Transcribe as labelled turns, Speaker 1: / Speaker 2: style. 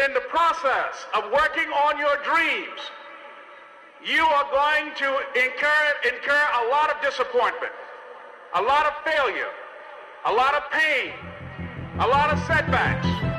Speaker 1: in the process of working on your dreams, you are going to incur a lot of disappointment, a lot of failure, a lot of pain, a lot of setbacks.